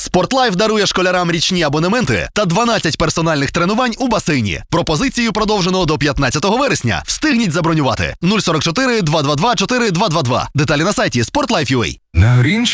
Спортлайф дарує школярам річні абонементи та 12 персональних тренувань у басейні. Пропозицію продовжено до 15 вересня. Встигніть забронювати. 044 222 4222. Деталі на сайті Sportlife.ua.